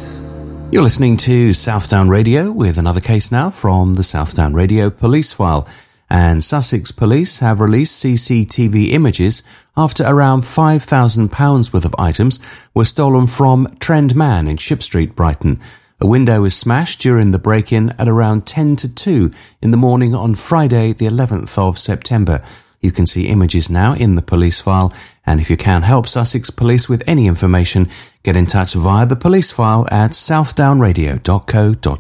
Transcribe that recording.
You're listening to Southdown Radio with another case now from the Southdown Radio police file. And Sussex Police have released CCTV images after around £5,000 worth of items were stolen from Trend Man in Ship Street, Brighton. A window was smashed during the break-in at around 10 to 2 in the morning on Friday, the 11th of September. You can see images now in the police file, and if you can help Sussex Police with any information, get in touch via the police file at southdownradio.co.uk.